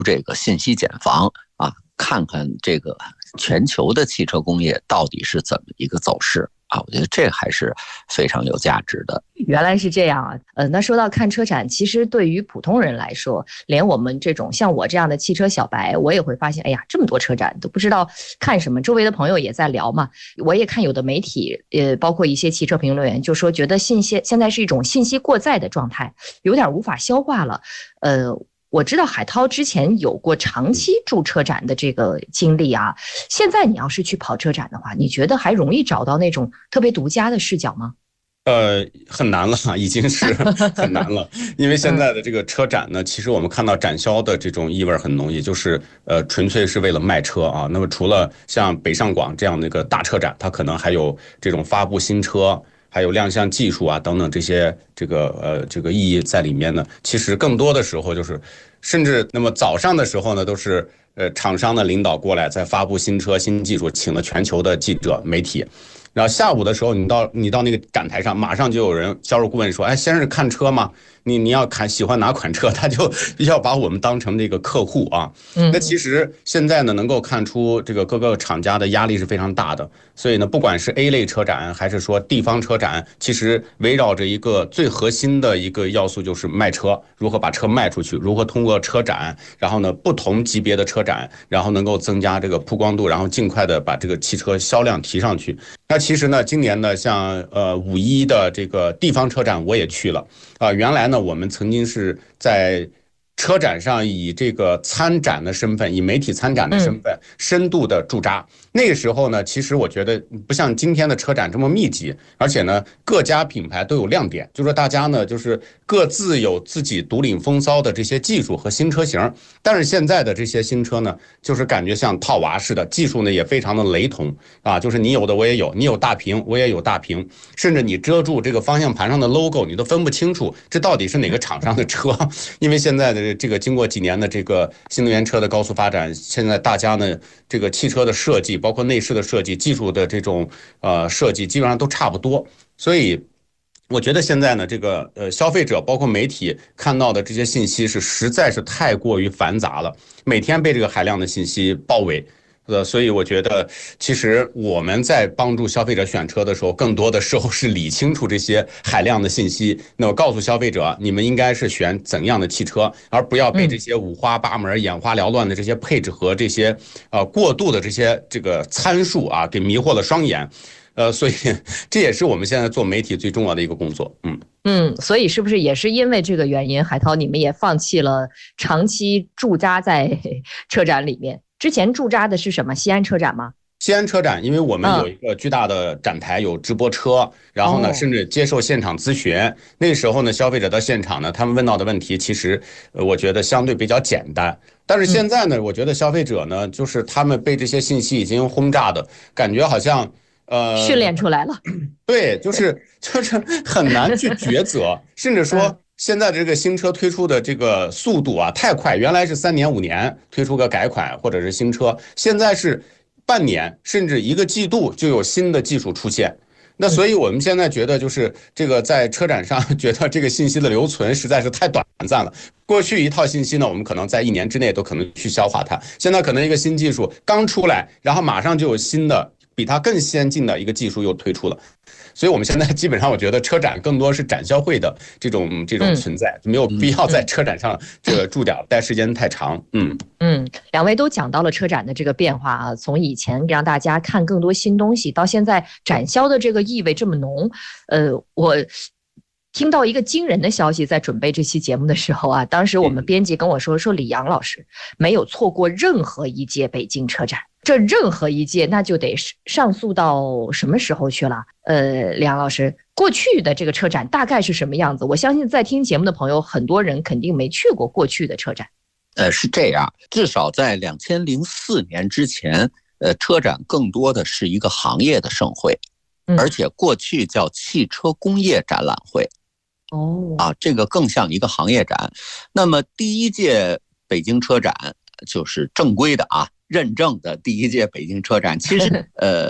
这个信息茧房啊，看看这个全球的汽车工业到底是怎么一个走势啊，我觉得这还是非常有价值的。 原来是这样啊，那说到看车展，其实对于普通人来说，连我们这种像我这样的汽车小白，我也会发现，哎呀，这么多车展都不知道看什么。周围的朋友也在聊嘛，我也看有的媒体，包括一些汽车评论员就说，觉得信息现在是一种信息过载的状态，有点无法消化了。我知道海涛之前有过长期驻车展的这个经历啊，现在你要是去跑车展的话，你觉得还容易找到那种特别独家的视角吗？ 很难了，已经是很难了，因为现在的这个车展呢，其实我们看到展销的这种意味很浓，也就是纯粹是为了卖车啊。那么除了像北上广这样的一个大车展，它可能还有这种发布新车，还有亮相技术啊等等这些这个意义在里面呢。其实更多的时候就是，甚至那么早上的时候呢，都是厂商的领导过来在发布新车新技术，请了全球的记者媒体。然后下午的时候，你到那个展台上，马上就有人销售顾问说：“哎，先生看车吗？你要喜欢哪款车？”他就必须要把我们当成这个客户啊。那其实现在呢，能够看出这个各个厂家的压力是非常大的。所以呢，不管是 A 类车展还是说地方车展，其实围绕着一个最核心的一个要素就是卖车，如何把车卖出去，如何通过车展，然后呢不同级别的车展，然后能够增加这个曝光度，然后尽快的把这个汽车销量提上去。那其实呢，今年呢，像5·1的这个地方车展我也去了啊。原来呢，我们曾经是在车展上以这个参展的身份，以媒体参展的身份，深度的驻扎。那个时候呢，其实我觉得不像今天的车展这么密集，而且呢，各家品牌都有亮点，就是说大家呢，就是各自有自己独领风骚的这些技术和新车型。但是现在的这些新车呢，就是感觉像套娃似的，技术呢也非常的雷同啊，就是你有的我也有，你有大屏我也有大屏，甚至你遮住这个方向盘上的 logo， 你都分不清楚这到底是哪个厂商的车。因为现在的这个经过几年的这个新能源车的高速发展，现在大家呢这个汽车的设计，包括内饰的设计、技术的这种设计，基本上都差不多。所以我觉得现在呢，这个消费者包括媒体看到的这些信息是实在是太过于繁杂了，每天被这个海量的信息包围。所以我觉得，其实我们在帮助消费者选车的时候，更多的时候是理清楚这些海量的信息，那么告诉消费者，你们应该是选怎样的汽车，而不要被这些五花八门、眼花缭乱的这些配置和这些过度的这个参数啊，给迷惑了双眼。所以这也是我们现在做媒体最重要的一个工作。 所以是不是也是因为这个原因，海涛你们也放弃了长期驻扎在车展里面？之前驻扎的是什么？西安车展吗？ 西安车展，因为我们有一个巨大的展台，有直播车，然后呢，甚至接受现场咨询。那时候呢，消费者到现场呢，他们问到的问题，其实我觉得相对比较简单。但是现在呢，我觉得消费者呢，就是他们被这些信息已经轰炸的感觉，好像训练出来了。 对，就是很难去抉择，甚至说。现在这个新车推出的这个速度啊太快，原来是3年5年推出个改款或者是新车，现在是半年甚至1个季度就有新的技术出现。那所以我们现在觉得就是这个在车展上觉得这个信息的留存实在是太短暂了。过去一套信息呢，我们可能在1年之内都可能去消化它，现在可能一个新技术刚出来，然后马上就有新的比它更先进的一个技术又推出了。所以我们现在基本上我觉得车展更多是展销会的这种存在，没有必要在车展上这个驻点待时间太长。 两位都讲到了车展的这个变化啊，从以前让大家看更多新东西，到现在展销的这个意味这么浓。我听到一个惊人的消息，在准备这期节目的时候啊，当时我们编辑跟我说李阳老师没有错过任何一届北京车展。这任何一届那就得上溯到什么时候去了？李阳老师，过去的这个车展大概是什么样子？我相信在听节目的朋友，很多人肯定没去过过去的车展。 是这样，至少在2004年之前，车展更多的是一个行业的盛会，而且过去叫汽车工业展览会。这个更像一个行业展。那么第一届北京车展就是正规的认证的第一届北京车展，其实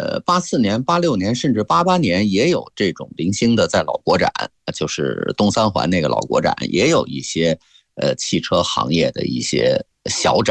84年、86年甚至88年也有这种零星的在老国展，就是东三环那个老国展，也有一些汽车行业的一些小展。